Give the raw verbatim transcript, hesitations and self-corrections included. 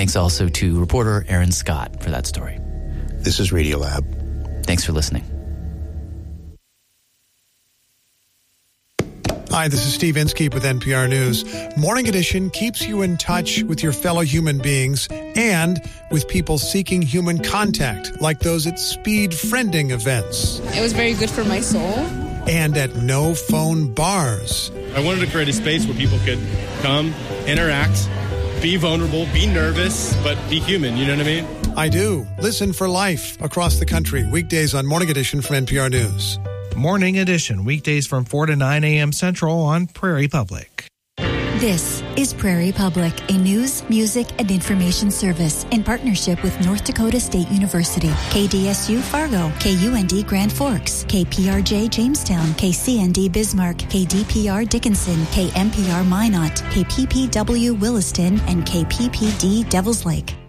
Thanks also to reporter Aaron Scott for that story. This is Radiolab. Thanks for listening. Hi, this is Steve Inskeep with N P R News. Morning Edition keeps you in touch with your fellow human beings and with people seeking human contact, like those at speed friending events. It was very good for my soul. And at no-phone bars. I wanted to create a space where people could come, interact, be vulnerable, be nervous, but be human, you know what I mean? I do. Listen for life across the country, weekdays on Morning Edition from N P R News. Morning Edition, weekdays from four to nine a.m. Central on Prairie Public. This is Prairie Public, a news, music, and information service in partnership with North Dakota State University, K D S U Fargo, K U N D Grand Forks, K P R J Jamestown, K C N D Bismarck, K D P R Dickinson, K M P R Minot, K P P W Williston, and K P P D Devils Lake.